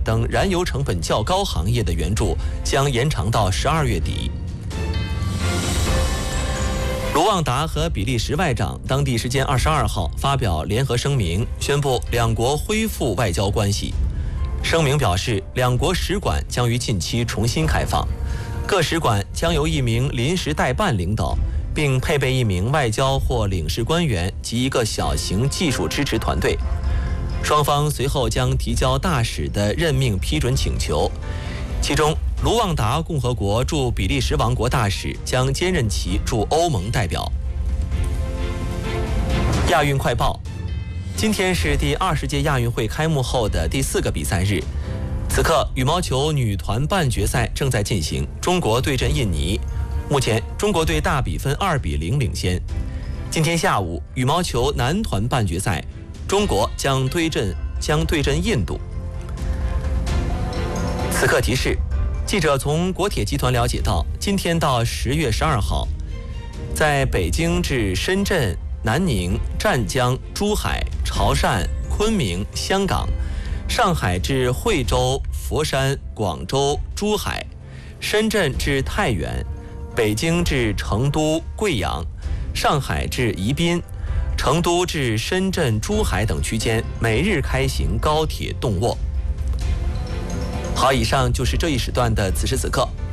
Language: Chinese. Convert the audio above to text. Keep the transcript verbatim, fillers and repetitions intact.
等燃油成本较高行业的援助将延长到十二月底。卢旺达和比利时外长当地时间二十二号发表联合声明，宣布两国恢复外交关系。声明表示，两国使馆将于近期重新开放，各使馆将由一名临时代办领导，并配备一名外交或领事官员及一个小型技术支持团队。双方随后将提交大使的任命批准请求，其中卢旺达共和国驻比利时王国大使将兼任其驻欧盟代表。亚运快报，今天是第二十届亚运会开幕后的第四个比赛日，此刻羽毛球女团半决赛正在进行，中国对阵印尼，目前中国队大比分二比零领先。今天下午羽毛球男团半决赛，中国将对阵将对阵印度。此刻提示，记者从国铁集团了解到，今天到十月十二号，在北京至深圳、南宁、湛江、珠海、潮汕、昆明、香港，上海至惠州、佛山、广州、珠海，深圳至太原，北京至成都、贵阳，上海至宜宾，成都至深圳、珠海等区间每日开行高铁动卧。好，以上就是这一时段的此时此刻。